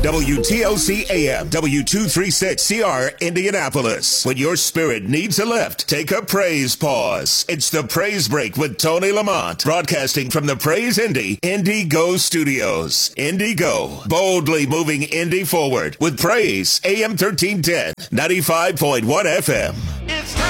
WTOC AM, W236CR, Indianapolis. When your spirit needs a lift, take a praise pause. It's the Praise Break with Tony Lamont, broadcasting from the Praise Indy Go Studios. Go, boldly moving Indy forward with Praise AM 1310, 95.1 FM. It's